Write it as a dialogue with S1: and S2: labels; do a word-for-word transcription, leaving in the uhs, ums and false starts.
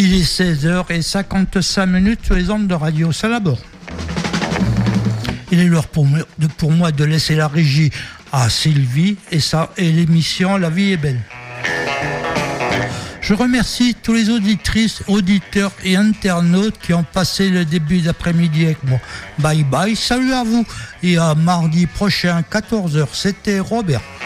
S1: Il est seize heures cinquante-cinq minutes sur les ondes de Radio Salabord. Il est l'heure pour moi, de, pour moi de laisser la régie à Sylvie et, ça, et l'émission La vie est belle. Je remercie tous les auditrices, auditeurs et internautes qui ont passé le début d'après-midi avec moi. Bye bye, salut à vous et à mardi prochain quatorze heures. C'était Robert.